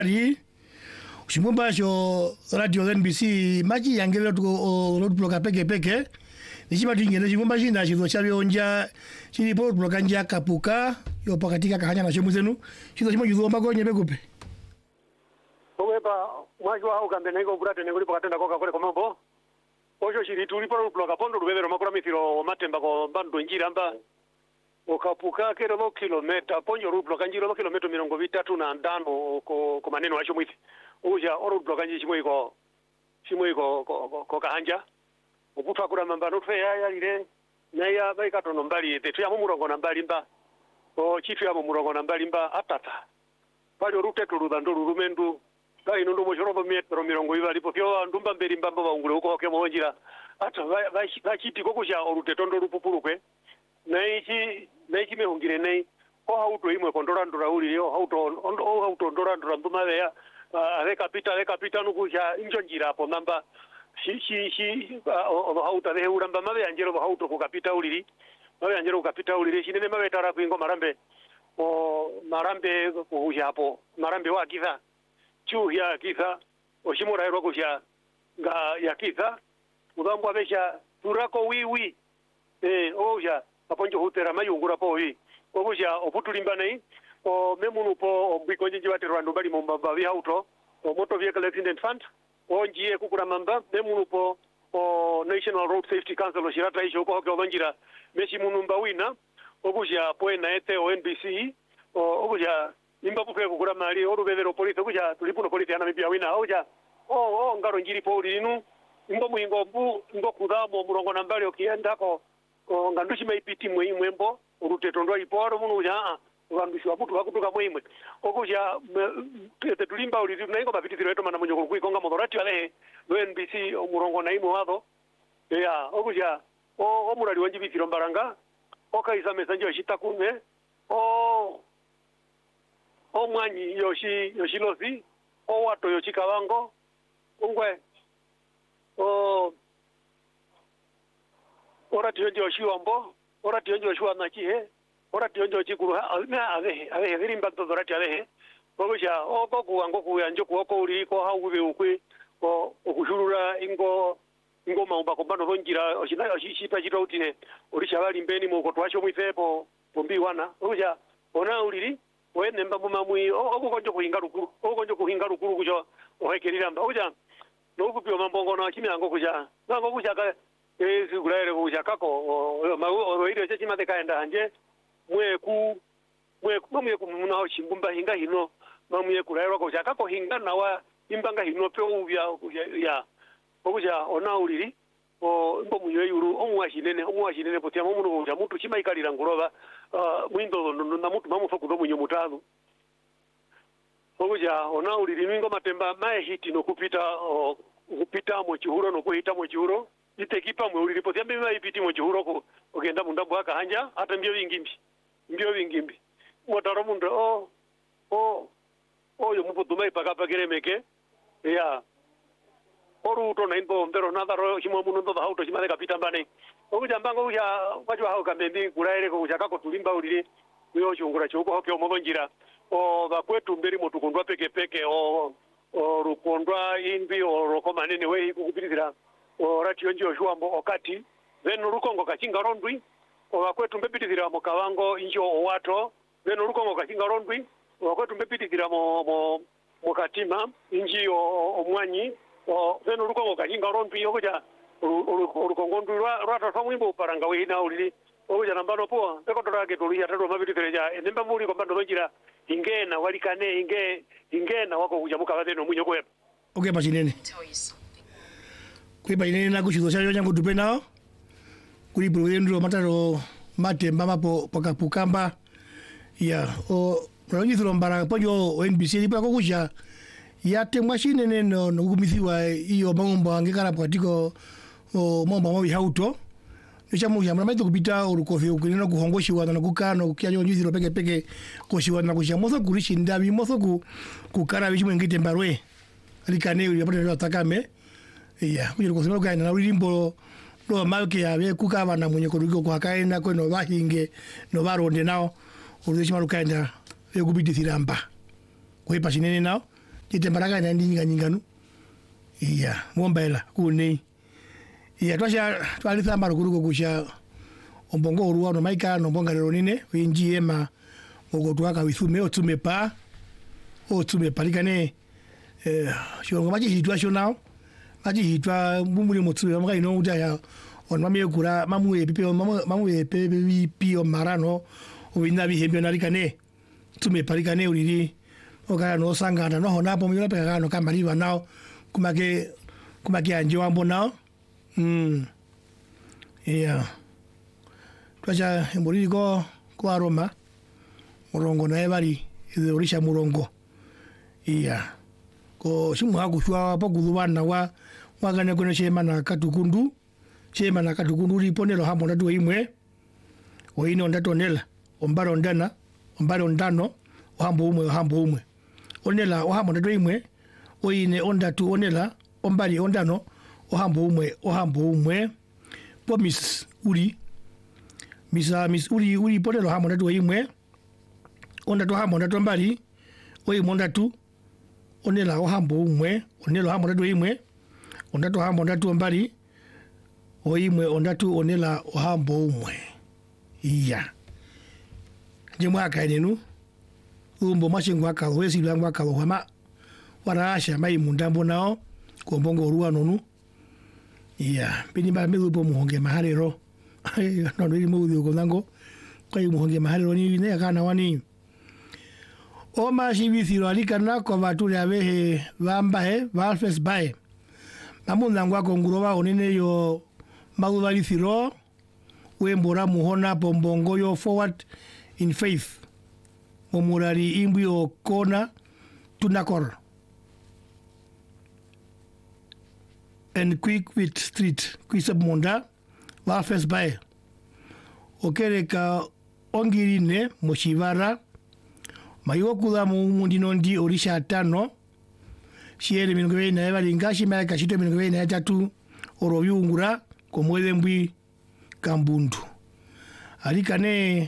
Shimbasho radio NBC maji yangelo to road block peke nishima tingene shimbashi na shizo chabionja chilipo block anja kapuka yo pakatika kahanya na shemu zenu shizo shimo yuzo magonye bekupe owepa mwaji wa ukambe nengo kurate nengo lipo katenda koka kole komambo osho shiri tulipo road block pondo rubebero makura mithiro matemba ko bando njira amba okapuka kero kilomita ponyo road block njiro kilomita 35 ko maneno acho mwithi uja road block nji shimo ko kahanja okufa kura mambano tfe ya lire naya baikato nombali tetu ya murongo nambali mba o chitu ya murongo nambali mba atata pali rute tuludando rumendu kai ndo moshorobo metro mirongo iva lipo pyo ndumba mberi mbamba baungule uko ke monjira ata ba chiti kokusha orute tondo rupupulukwe naichi mehungire nei ko hauto imwe kondorandura uli yo hauto ndorandura nduma ya avekapita nukusha injonjira hapo namba hauta de uramba mabe anjero hauto kukapita uliri mabe anjero kukapita uliri shinene mabe tara kuingo marambe kuhusha hapo marambe wa kiza chu ya kiza oshimura ero kusha nga ya kiza udambo abesha turako wiwi oja aponjo hutera mayungura po wi okusha oputulimba nei o memunu po bikonje jiwati rwando bali mombaba vi hauto o motor vehicle accident fund onjie kukura mamba memunu po o National Road Safety Council o shirata isho ko ko banjira meshi munumba wina okusha poena ete o NBC okusha imba pupe kukura mali orubevero police okusha tulipuno police ana mipia wina oja ngaro njiri po linu imba muingo bu ngo kudamo murongo nambali okienda ko ngandushi maipiti mwembo urute tondwa iporo munu ja ngandushiwa mutu wakutuka mwimwe okuja tulimba uli naingo mapitithiro yetu mana munyo kuikonga modorati wale no NBC murongo na imo hado ya okuja omurali wanji bithiro mbaranga okaisa mesanjo shitakume mwanyi yoshilozi wato yochikawango ungwe orati yonjo shiwambo orati yonjo shiwa nachihe orati yonjo chikuru ave hirimba dorati ave bogosha kuwango njo kuoko uri ko hauwe ukwe okushurura ingo maumba kombano honjira oshipa chitotine orishabali mbeni mu twasho mwifepo pombi wana bogosha ona uliri wene mbambo mamui okonjo kuhinga rukuru kujo ohekerira mba bogosha nokupio mambongo na chimyango kuja nango kuja ka sigulaire kuja kako oire chima de kaenda anje mwe muna shimbumba hinga hino mamuye kulairwa kuja kako hinga nawa imbanga hino pyo ubya ya okuja ona uliri mbo munyo yuru omwashinene potia mumuntu kuja mutu chima ikalira nguroba mwindo na mutu mamufa kudo munyo mutalu okuja ona uliri ningo matemba mae hiti no kupita mo chihuro no kuhita mo chihuro itekipa mwe uliri potia mbe ipiti mo chihuro ko ogenda mundambo akahanja hata mbio vingimbi motaro mundo yo muputuma ipaka keremeke ya oruto na imbo mbero nadaro shimo mundo ndo hauto shima de kapita mbane okuja mbango ya kwacho hao kambendi kulaire ko kuja kako tulimba uliri kuyo chungura choko hokyo mobonjira bakwetu mberi motukondwa peke rukondwa imbi rokoma nene we kukupitira orati yonjo shwambo okati then rukongo kachinga rondwi bakwetu mbepitira mokawango injo owato then rukongo kachinga rondwi bakwetu mbepitira mokatima inji omwanyi then rukongo kachinga rondwi okuja rukongo ndwa rata famwimbo paranga we na ulili okuja nambano po ekotorage toluya tatu mabitire ja enemba muri kombando lonjira ingena walikane ingena wako kuja mukabadeno munyo kwepa okay machinene kwiba inene na kuchizo chayo nyango tupenao kuli bulendo mataro matemba mapo pakapukamba ya ronyithiro mbara ponyo NBC lipa kokusha yate mwashinene no kumithiwa iyo mambo angekara patiko mambo mawi hauto nichamu ya mramaito kupita urukofi ukinena kuhongoshiwa na kukano ukianyo nyithiro peke koshiwa na kushamoso kurishi ndabi moso kukara bichimwe ngite mbarwe alikane uli apata takame ya kujero kusema kaina na ulimbo lo malke ya be kukaba na mwenye kodugiko kwa kaina kweno bahinge no baronde nao ulichima lukaenda ekubidithira mba kwepa chinene nao jitembaraka na ndi nyinganu iya mombaela kuni iya twalitha marukuruko kusha ombongo uruwa no maika no mbonga lero nine winji ema ogotwaka withume otume palikane shongo maji hitwa shonao maji hitwa mumuli mutsume maka ino utaya on mami kura mamu epepe pio marano obina bihembyo nalikane tume palikane uliri okaya no sangana no honapo myo peka no kamaliwa nao kumake anje wambo nao yeah twacha emboriko kwa Roma murongo na ebali izorisha murongo iya ko simu akushwa pokudubana wagane kono shema na katukundu riponelo hambo ndatu imwe oine ondatonela ombaro ndano ohambo umwe onela ohambo ndatu imwe oine ondatu onela ombali ondano ohambo umwe pomis uri uri ponelo hambo ndatu imwe ondatu hambo ndatu mbali oimo ndatu onela ohambo umwe onelo hambo ndatu imwe ondatu hambo ndatu mbali oimwe ondatu onela ohambo umwe iya jemwaka nenu umbo machingo akalo wesi lwangu akalo hama warasha mai mundambo nao kombongo ruwa nonu iya pini ba melupo muhonge mahalero no ndi muudhi ko nango kai muhonge mahalero ni ne kana wani o ma shibithiro alikana ko batule abehe bambahe valfes bae mamundango akonguroba onene yo magudalithiro wembora muhona pombongo yo forward in faith omurari imbi okona tunakor and quick with street kwisabmonda wa first by okereka ongirine moshivara mayokula mundino ndi orisha 5 shiere mingowe na evalinga shimaya kashito mingowe na 3 orobyungura komwele mbwi kambundu alikane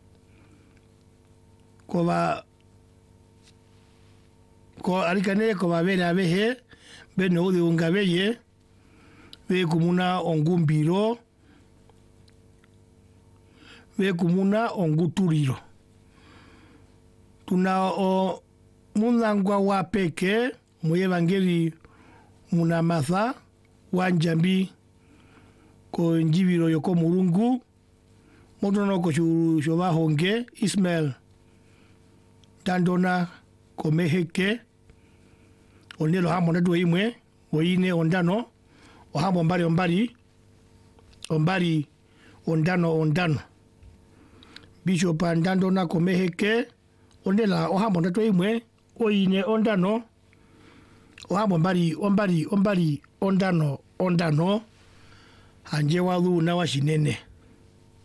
koba bene abehe bene udi ungabeye be kumuna ongumbiro be kumuna onguturiro tuna o munangwa wa peke mu evangeli muna matha wanjambi ko njibiro yoko mulungu motono ko shoba honge Ismael tandona ko meheke onelo hambo ndatu imwe oine ondano ohambo mbali ondano bishop andandona ko meheke onela ohambo ndatu imwe oine ondano ohambo mbali ondano anje walu na washinene